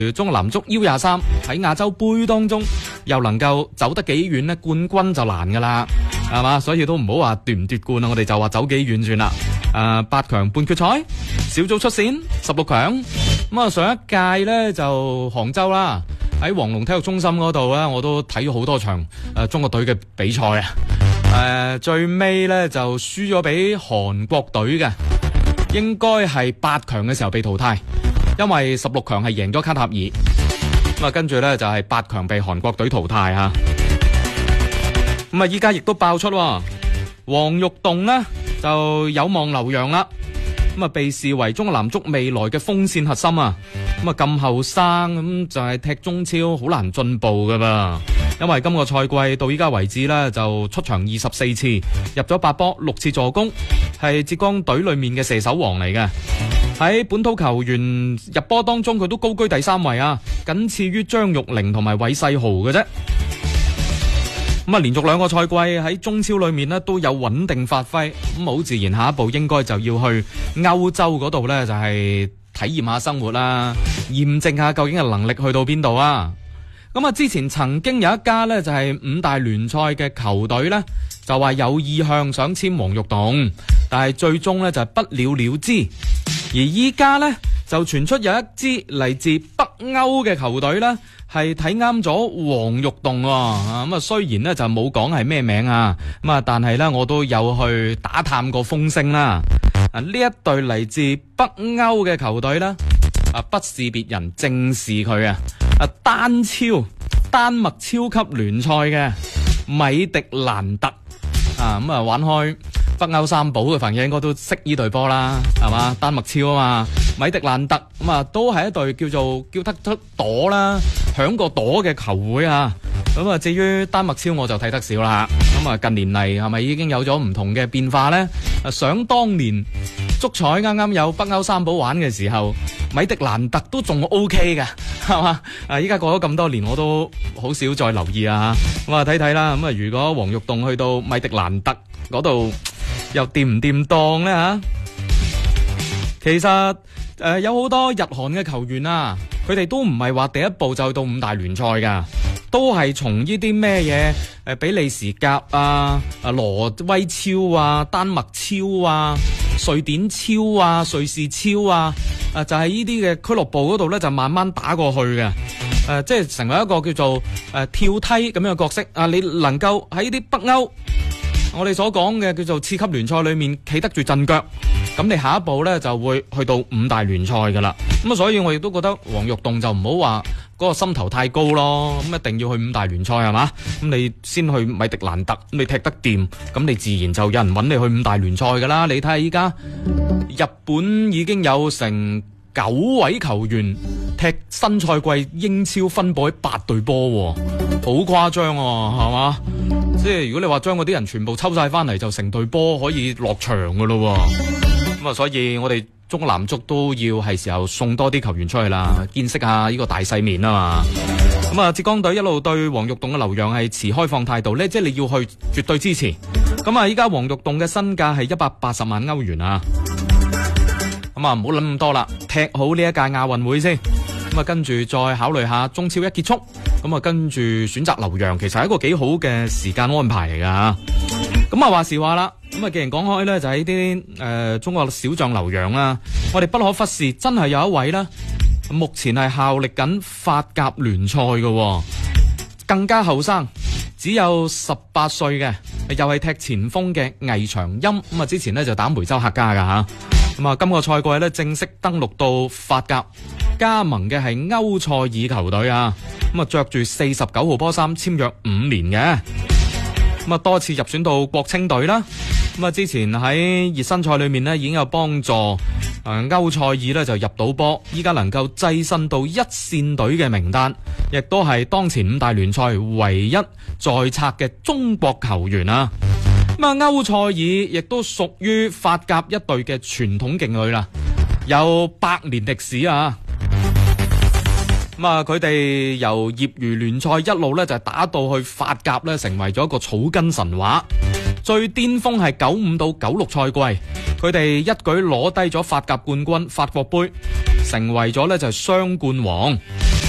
中國男足 U23 喺亞洲杯當中又能夠走得幾遠呢？冠軍就難噶啦，係嘛？所以都唔好話奪唔奪冠啊，我哋就話走幾遠算啦。8強半決賽，小組出線16強。咁啊，上一屆呢就杭州啦，喺黃龍體育中心嗰度呢，我都睇咗好多場中國隊嘅比賽啊。最尾呢就輸咗俾韓國隊嘅，應該係8強嘅時候被淘汰。因為16強係贏咗卡塔爾，咁啊跟住呢就係8強被韓國隊淘汰吓，咁啊依家亦都爆出黃玉棟呢就有望留洋啦，咁啊被視為中國男足未來嘅鋒線核心啊，咁啊咁後生咁就係踢中超好難進步噶噃，因為今個賽季到依家為止呢就出場24次，入咗8波，6次助攻，係浙江隊裏面嘅射手王嚟嘅。喺本土球員入波當中，佢都高居第3位啊，僅次於張玉寧同埋韋世豪嘅啫。咁啊，連續2個賽季喺中超裏面呢都有穩定發揮，咁好自然下一步應該就要去歐洲嗰度呢，就係體驗下生活啦，驗證下究竟嘅能力去到邊度啊。咁啊，之前曾經有一家呢，就係5大聯賽嘅球隊呢，就話有意向想簽黃玉棟，但係最終呢，就係不了了之。而依家呢，就傳出有一支嚟自北歐嘅球隊呢，係睇啱咗黃玉棟喎。咁啊，雖然呢就冇講係咩名啊，咁啊，但係呢我都有去打探過風聲啦。呢一隊嚟自北歐嘅球隊呢，不是別人，正是佢啊！丹麥超級聯賽嘅米迪蘭特啊，咁啊玩開北歐三寶嘅朋友應該都識呢隊波啦，係嘛？丹麥超啊嘛，米迪蘭特咁啊，都係一隊叫得出朵啦，響個朵嘅球會啊。咁啊，至於丹麥超我就睇得少啦。咁啊，近年嚟係咪已經有咗唔同嘅變化呢？想當年足彩啱啱有北歐三寶玩嘅時候，米迪蘭特都仲 OK 嘅，係嘛？依家過咗咁多年，我都好少再留意啊。咁啊，睇睇啦。咁啊，如果黃玉棟去到米迪蘭特嗰度，又掂唔掂當呢？吓？其實有好多日韓嘅球員啊，佢哋都唔係話第一步就到5大聯賽噶，都係從呢啲咩嘢比利時甲啊、挪威超啊、丹麥超啊、瑞典超啊、瑞士超啊，就係呢啲嘅俱樂部嗰度咧，就慢慢打過去嘅。即係成為一個叫做跳梯咁樣嘅角色啊！你能夠喺呢啲北歐，我哋所講嘅叫做次級聯賽裏面企得住陣腳，咁你下一步呢就會去到5大聯賽噶啦。咁啊，所以我亦都覺得黃玉棟就唔好話嗰個心頭太高咯。咁一定要去5大聯賽係嘛？咁你先去米迪蘭特，咁你踢得掂，咁你自然就有人揾你去5大聯賽噶啦。你睇下依家日本已經有成9位球員踢新賽季英超分佈喺8隊波，好誇張係嘛？即係如果你話將嗰啲人全部抽晒翻嚟，就成隊波可以落場噶咯。咁啊，所以我哋中國男足都要係時候送多啲球員出去啦，見識下呢個大世面啊嘛。咁啊，浙江隊一路對黃玉棟嘅留洋係持開放態度咧，即係你要去絕對支持。咁啊，依家黃玉棟嘅身價係180萬歐元啊。咁啊，唔好諗咁多啦，踢好呢一屆亞運會先。咁啊，跟住再考慮下中超一結束，咁啊，跟住選擇留洋，其實係一個幾好嘅時間安排嚟噶。咁啊，話時話啦，咁啊，既然講開咧，就係啲中國小將留洋啦，我哋不可忽視，真係有一位啦，目前係效力緊法甲聯賽嘅，更加後生，只有18歲嘅，又係踢前鋒嘅魏長音。咁啊，之前咧就打梅州客家噶吓。咁啊，今個賽季咧正式登陸到法甲，加盟嘅係歐塞爾球隊啊。咁啊，着住49號波衫，簽約5年嘅。咁啊，多次入選到國青隊啦。咁啊，之前喺熱身賽裏面咧已經有幫助歐塞爾咧就入到波，依家能夠躋身到一線隊嘅名單，亦都係當前5大聯賽唯一在冊嘅中國球員啊。咁啊，歐塞爾亦都屬於法甲一隊嘅傳統勁旅啦，有100年歷史啊。咁啊，佢哋由業餘聯賽一路咧就打到去法甲咧，成為咗一個草根神話。最巔峰係95到96賽季，佢哋一舉攞低咗法甲冠軍、法國杯，成為咗咧就係雙冠王。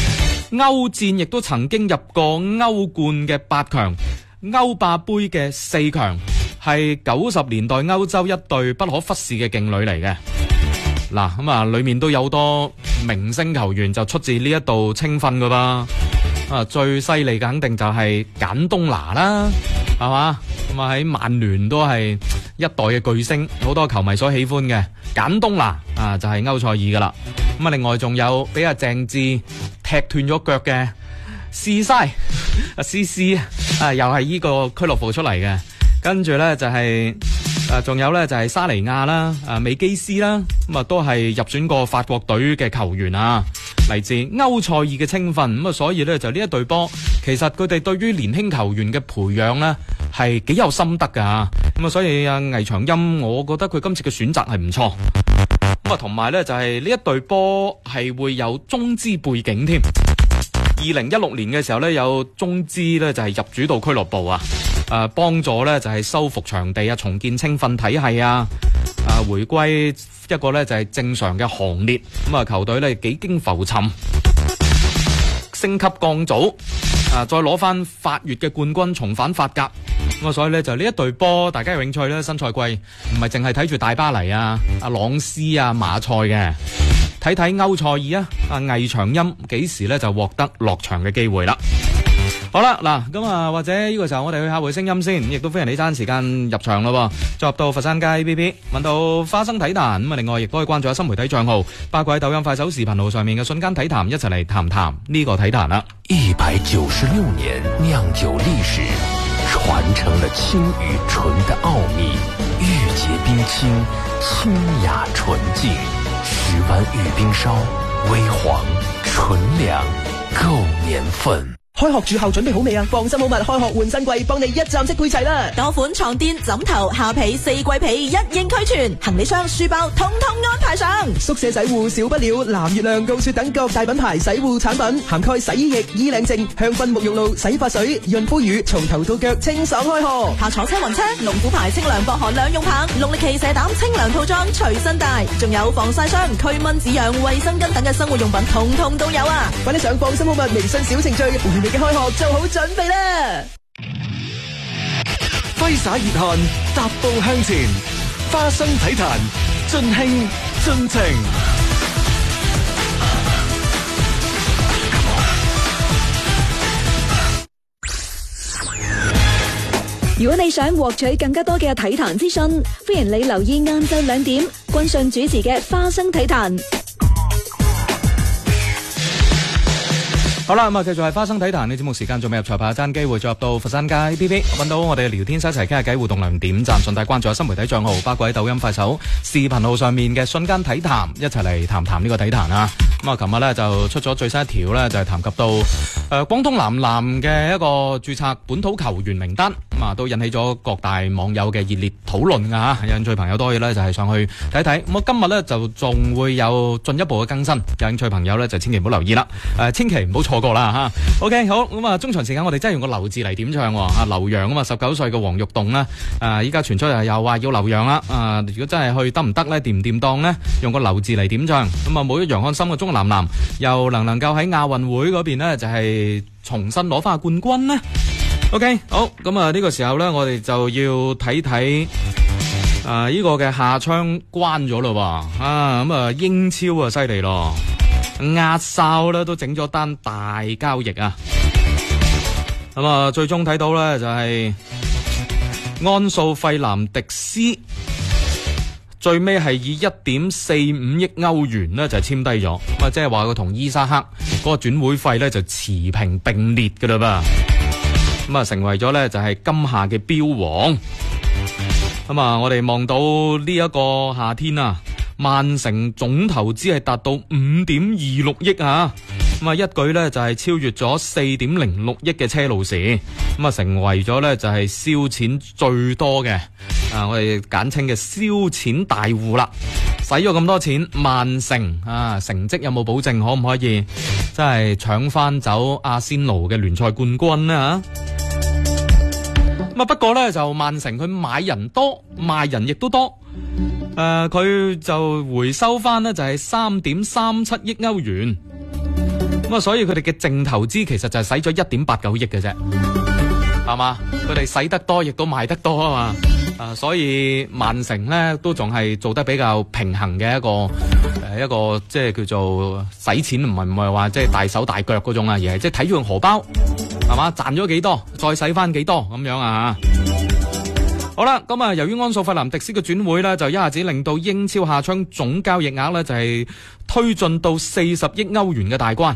歐戰亦都曾經入過歐冠嘅8強、歐霸杯嘅4強，係90年代歐洲一隊不可忽視嘅勁旅嚟嘅。嗱，咁啊，裏面都有好多明星球員就出自呢一度青訓噶噃。最犀利嘅肯定就係簡東拿啦，係嘛？咁啊喺曼聯都係一代嘅巨星，好多球迷所喜歡嘅簡東拿啊，就係歐塞爾噶啦。咁啊，另外仲有俾阿鄭智踢斷咗腳嘅試西阿思思啊，又係呢個俱樂部出嚟嘅。跟住咧就係仲有咧就係沙尼亞啦、美基斯啦，咁啊都係入選過法國隊嘅球員啊，嚟自歐塞爾嘅青訓。咁啊，所以咧就呢一隊波，其實佢哋對於年輕球員嘅培養咧係幾有心得噶。咁啊，所以魏長音，我覺得佢今次嘅選擇係唔錯。咁啊，同埋咧就係呢一隊波係會有中資背景添。2016年嘅時候咧，有中資咧就係入主到俱樂部啊。幫助咧就係修復場地啊，重建青訓體系啊，回歸一個咧就係正常嘅行列。咁啊，球隊咧幾經浮沉，升級降組，再攞翻法乙嘅冠軍，重返法甲。咁啊，所以咧就呢一隊波，大家有興趣咧，新賽季唔係淨係睇住大巴黎啊、朗斯啊、馬賽嘅，睇睇歐塞爾啊、魏長音幾時咧就獲得落場嘅機會啦。好啦，嗱咁啊，或者呢個時候我哋去下回聲音先，亦都歡迎你爭時間入場咯，再入到佛山街 APP， 揾到花生體壇。咁啊，另外亦都可以關注下新媒體賬號，包括喺抖音、快手視頻號上面嘅瞬間體壇，一齊嚟談談呢個體壇啦。 196年釀酒歷史，傳承了青與醇的奧秘，玉潔冰清，清雅純淨，10灣玉冰燒，微黃純糧，夠年份。 開學住校準備好未啊？放心好物，開學換新季，幫你一站式配齊啦！ 多款床墊、枕頭、下被、4季被一應俱全，行李箱、書包通通安排上。 宿舍洗護少不了藍月亮、高雪等各大品牌洗護產品，涵蓋洗衣液、衣領淨、香薰沐浴露、洗髮水、潤膚乳，從頭到腳清爽開學。 下坐車雲車、龍虎牌清涼薄荷兩用棒、農曆期蛇膽清涼套裝隨身帶，仲有防曬霜、驅蚊止癢、衛生巾等嘅生活用品，通通都有啊！ 快啲上放心好物微信小程序，你嘅開學做好準備啦！ 揮灑熱汗，踏步向前，花生體壇盡興盡情。 如果你想獲取更加多嘅體壇資訊，歡迎你留意晏晝2點君信主持嘅花生體壇。 好啦，咁啊，繼續係花生體壇呢節目時間，仲未入裁判爭機會，再入到佛山街 APP， 揾到我哋嘅聊天室一齊傾下偈，互動量點讚，順帶關注下新媒體賬號，包括喺抖音、快手、視頻號上面嘅瞬間體壇，一齊嚟談談呢個體壇啊！咁啊，琴日咧就出咗最新一條咧，就係談及到廣東男籃嘅一個註冊本土球員名單，咁啊都引起咗各大網友嘅熱烈討論噶吓，有興趣朋友多嘢咧就係上去睇睇。咁啊今日咧就仲會有進一步嘅更新，有興趣朋友咧就千祈唔好留意啦，千祈唔好錯過啦吓。OK， 好，咁啊中場時間我哋真係用個劉字嚟點唱啊，劉洋啊嘛，19歲嘅黃玉棟啦，依家傳出又話要留洋啦，如果真係去得唔得咧，掂唔掂當咧，用個劉字嚟點唱，咁啊冇咗楊漢森嘅中男籃又能夠喺亞運會嗰邊咧就係重新攞翻冠軍呢？ OK， 好，咁啊呢個時候咧我哋就要睇睇呢個嘅夏窗關咗咯，咁啊英超啊犀利咯，壓哨咧都整咗單大交易啊，咁啊最終睇到咧就係安素費南迪斯最尾係以 1.45 億歐元咧就簽低咗，咁啊即係話佢同伊沙克嗰個轉會費咧就持平並列噶啦噃，咁啊成為咗咧就係今夏嘅標王。咁啊我哋望到呢一個夏天啊，曼城總投資係達到 5.26 億啊，咁啊一舉咧就係超越咗 4.06 億嘅車路士，咁啊成為咗咧就係燒錢最多嘅我哋簡稱嘅燒錢大戶啦。使咗咁多錢，曼城成績有冇保證？可唔可以真係搶翻走阿仙奴嘅聯賽冠軍呢？不過咧就曼城佢買人多，賣人亦都多。佢就回收翻呢就係 3.37 億歐元。 咁啊，所以佢哋嘅淨投資其實就係使咗1.89億嘅啫，係嘛？佢哋使得多，亦都賣得多啊嘛。所以曼城咧都仲係做得比較平衡嘅一個即係叫做使錢，唔係話即係大手大腳嗰種啊，而係即係睇住個荷包，係嘛？賺咗幾多，再使翻幾多咁樣啊。好啦，咁啊，由於安素費南迪斯嘅轉會呢，就一下子令到英超下窗總交易額呢，就係推進到40億歐元嘅大關。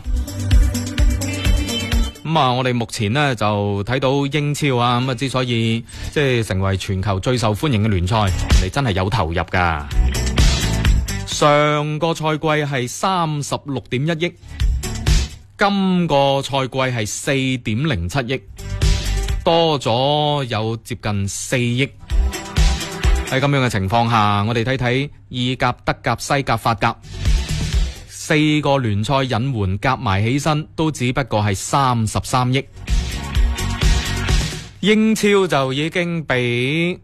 咁啊，我哋目前呢，就睇到英超啊，咁啊之所以即係成為全球最受歡迎嘅聯賽，你真係有投入噶。上個賽季係36.1億，今個賽季係4.07億。多咗有接近4億。喺咁樣嘅情況下，我哋睇睇意甲、德甲、西甲、法甲4個聯賽引援夾埋起身都只不過係33億。英超就已經比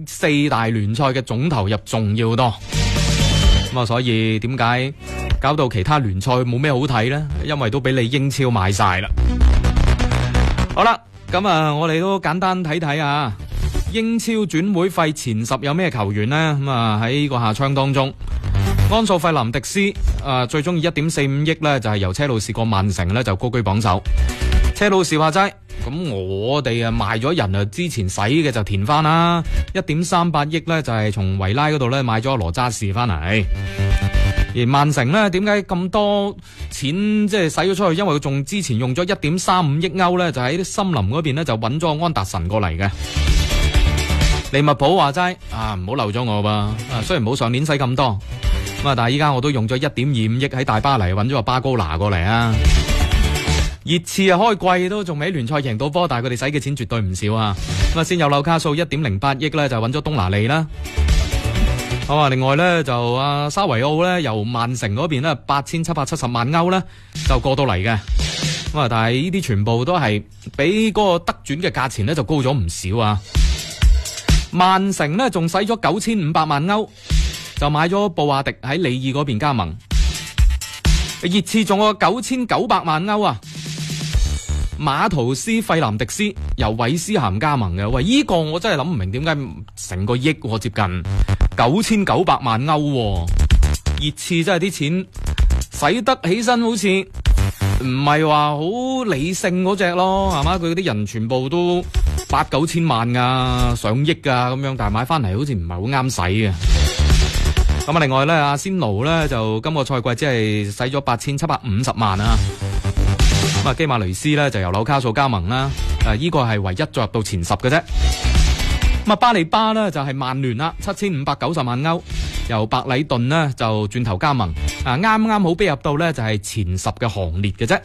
4大聯賽嘅總投入仲要多。咁啊，所以點解搞到其他聯賽冇咩好睇呢？因為都俾你英超買晒啦。好啦。咁啊，我哋都簡單睇睇啊，英超轉會費前10有咩球員呢？咁啊喺呢個夏窗當中，安素費南迪斯最中意1.45億呢，就係由車路士過曼城呢，就高居榜首。車路士話齋，咁我哋賣咗人啊，之前使嘅就填翻啦。1.38億呢，就係從維拉嗰度呢買咗羅渣士翻嚟。而曼城呢，點解咁多錢即係使咗出去？因為佢仲之前用咗1.35億歐呢，就喺啲森林嗰邊呢，就揾咗安達臣過嚟嘅。利物浦話齋唔好漏咗我噃。雖然冇上年使咁多，咁啊，但係依家我都用咗1.25億喺大巴黎揾咗個巴高拿過嚟啊。熱刺啊，開季都仲未聯賽贏到波，但係佢哋使嘅錢絕對唔少啊。咁啊，先有紐卡素1.08億呢，就揾咗東拿利啦。好啊！另外咧就沙維奧咧由曼城嗰邊咧8770萬歐咧就過到嚟嘅。咁啊，但係呢啲全部都係比嗰個德轉嘅價錢咧就高咗唔少啊。曼城咧仲使咗9500萬歐就買咗布亞迪喺里爾嗰邊加盟。熱刺仲有9900萬歐啊，馬圖斯費南迪斯由韋斯咸加盟嘅。喂，呢個我真係諗唔明點解成個億接近。9900萬歐，熱刺真係啲錢使得起身，好似唔係話好理性嗰隻咯，係嘛？佢啲人全部都8-9千萬噶，上億噶咁樣，但係買翻嚟好似唔係好啱使嘅。咁啊，另外咧，阿仙奴咧就今個賽季只係使咗8750萬啊。咁啊，基馬雷斯咧就由紐卡素加盟啦，呢個係唯一進入到前10嘅啫。咁啊，巴利巴呢就係曼聯啦，7590萬歐，由白禮頓呢就轉頭加盟，啱啱好逼入到呢就係前10嘅行列嘅啫。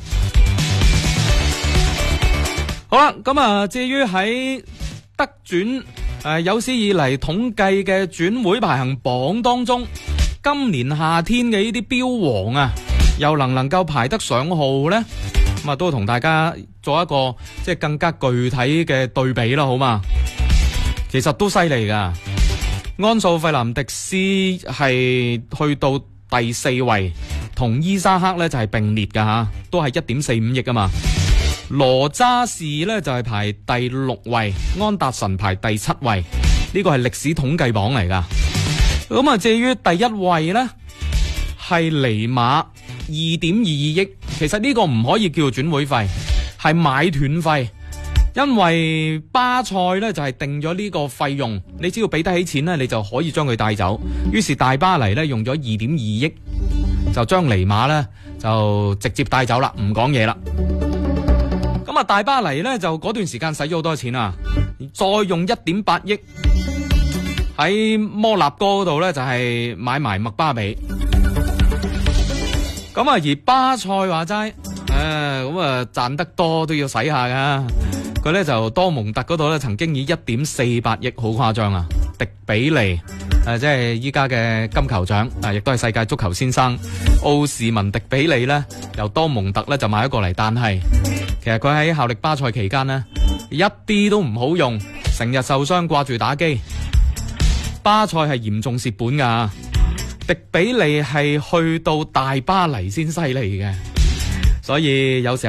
好啦，咁啊，至於喺德轉有史以嚟統計嘅轉會排行榜當中，今年夏天嘅呢啲標王啊，又能夠排得上號呢？咁啊，都同大家做一個即係更加具體嘅對比啦，好嘛？其實都犀利噶，安素費南迪斯係去到第4位，同伊沙克咧就係並列噶吓，都係1.45億啊嘛。羅渣士咧就係排第6位，安達臣排第7位，呢個係歷史統計榜嚟噶。咁啊，至於第1位咧係尼馬2.22億，其實呢個唔可以叫做轉會費，係買斷費。因為巴塞咧就係定咗呢個費用，你只要俾得起錢咧，你就可以將佢帶走。於是大巴黎咧用咗2.2億，就將尼馬咧就直接帶走啦，唔講嘢啦。咁啊，大巴黎咧就嗰段時間使咗好多錢啊，再用1.8億喺摩納哥嗰度咧就係買埋麥巴比。咁啊，而巴塞話齋，咁啊賺得多都要使下噶。佢咧就多蒙特嗰度咧曾經以1.48億，好誇張啊！迪比尼即係依家嘅金球獎，亦都係世界足球先生奧士文迪比尼咧，由多蒙特咧就買咗過嚟，但係其實佢喺效力巴塞期間呢，一啲都唔好用，成日受傷掛住打機，巴塞係嚴重蝕本噶。迪比尼係去到大巴黎先犀利嘅。 所以有時